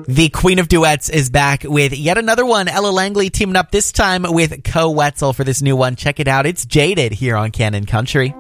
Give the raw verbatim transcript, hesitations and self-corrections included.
The Queen of Duets is back with yet another one. Ella Langley teaming up this time with Co Wetzel for this new one. Check it out. It's Jaded here on Canon Country.